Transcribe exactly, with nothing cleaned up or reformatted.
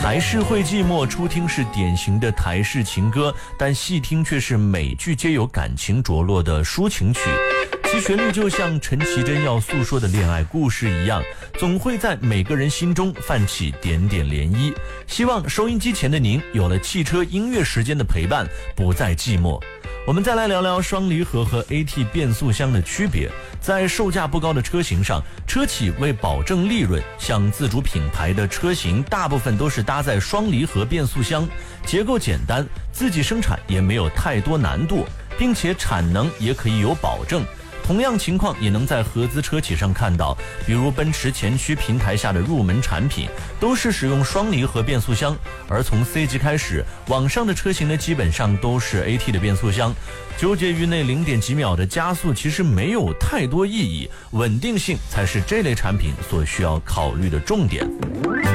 来世会寂寞，初听是典型的台式情歌，但细听却是每句皆有感情着落的抒情曲。其旋律就像陈绮贞要诉说的恋爱故事一样，总会在每个人心中泛起点点涟漪。希望收音机前的您有了汽车音乐时间的陪伴，不再寂寞。我们再来聊聊双离合和 A T 变速箱的区别。在售价不高的车型上，车企为保证利润，像自主品牌的车型大部分都是搭载双离合变速箱，结构简单，自己生产也没有太多难度，并且产能也可以有保证。同样情况也能在合资车企上看到，比如奔驰前驱平台下的入门产品都是使用双离合变速箱，而从 C 级开始往上的车型呢，基本上都是 A T 的变速箱。纠结于那零点几秒的加速其实没有太多意义，稳定性才是这类产品所需要考虑的重点。